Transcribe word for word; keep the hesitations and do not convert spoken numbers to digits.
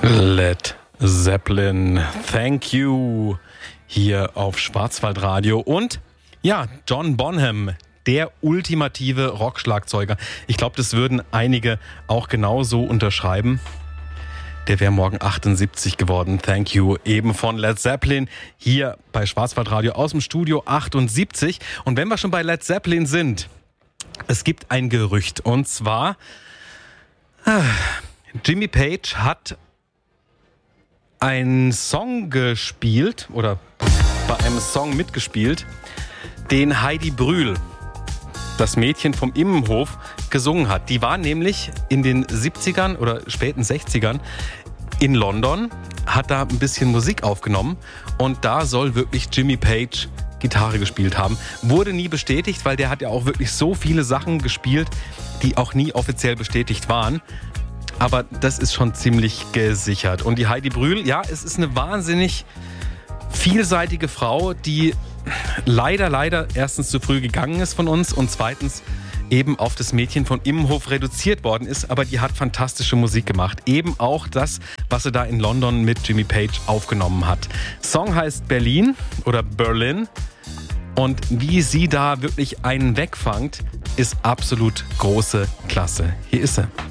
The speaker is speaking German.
Led Zeppelin, Thank You, hier auf Schwarzwaldradio. Und ja, John Bonham, der ultimative Rockschlagzeuger. Ich glaube, das würden einige auch genauso unterschreiben. Der wäre morgen achtundsiebzig geworden. Thank You, eben von Led Zeppelin, hier bei Schwarzwaldradio aus dem Studio achtundsiebzig. Und wenn wir schon bei Led Zeppelin sind, es gibt ein Gerücht. Und zwar, ah, Jimmy Page hat einen Song gespielt oder bei einem Song mitgespielt, den Heidi Brühl, das Mädchen vom Immenhof, gesungen hat. Die war nämlich in den siebzigern oder späten sechzigern in London, hat da ein bisschen Musik aufgenommen und da soll wirklich Jimmy Page Gitarre gespielt haben. Wurde nie bestätigt, weil der hat ja auch wirklich so viele Sachen gespielt, die auch nie offiziell bestätigt waren. Aber das ist schon ziemlich gesichert. Und die Heidi Brühl, ja, es ist eine wahnsinnig vielseitige Frau, die leider, leider erstens zu früh gegangen ist von uns und zweitens eben auf das Mädchen von Immenhof reduziert worden ist. Aber die hat fantastische Musik gemacht. Eben auch das, was sie da in London mit Jimmy Page aufgenommen hat. Song heißt Berlin oder Berlin. Und wie sie da wirklich einen wegfangt, ist absolut große Klasse. Hier ist sie.